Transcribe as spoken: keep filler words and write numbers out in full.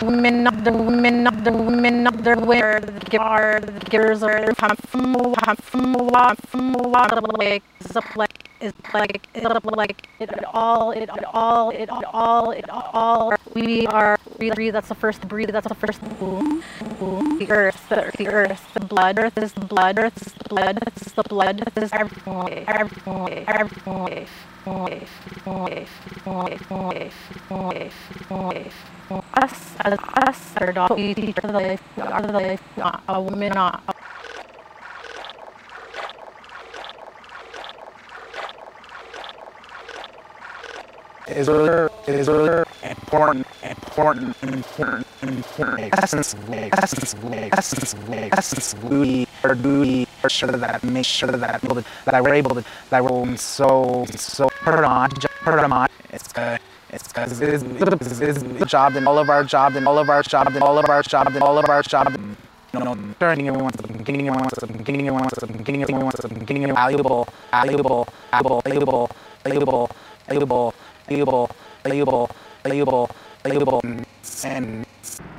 women of the women of the women of the where the are the gears are from from from from like like is like it like it all it all it all it all we are breathe. That's the first breathe. That's the first boom boom. The earth, the, the earth, the blood. Earth is the blood. Earth is the blood. Earth is the blood. Earth is everything. Everything. Everything. Us as us are dog. We teach the life. Are the life. A woman. Not. Is really, is really important, important, important, important. Essence, essence, essence, essence. We are doing for sure that make sure that that we're able to that we're so so put it on, put it on. It's good. It's good. It's it's the job and all of our job and all of our job and all of our job and all of our job. No, no, turning everyone to beginning everyone to beginning everyone to beginning everyone to beginning valuable, valuable, valuable, valuable, valuable, valuable. Valuable, valuable, valuable, valuable, and